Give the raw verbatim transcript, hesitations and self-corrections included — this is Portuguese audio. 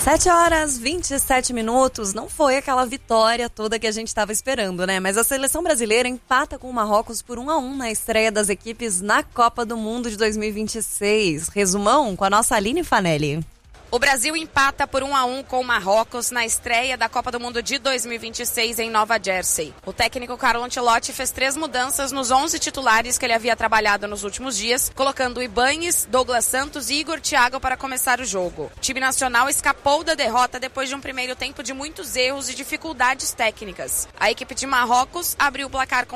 sete horas e vinte e sete minutos, não foi aquela vitória toda que a gente estava esperando, né? Mas a seleção brasileira empata com o Marrocos por um a um na estreia das equipes na Copa do Mundo de dois mil e vinte e seis. Resumão com a nossa Aline Fanelli. O Brasil empata por um a um com o Marrocos na estreia da Copa do Mundo de dois mil e vinte e seis em Nova Jersey. O técnico Carlo Ancelotti fez três mudanças nos onze titulares que ele havia trabalhado nos últimos dias, colocando Ibáñez, Douglas Santos e Igor Thiago para começar o jogo. O time nacional escapou da derrota depois de um primeiro tempo de muitos erros e dificuldades técnicas. A equipe de Marrocos abriu o placar com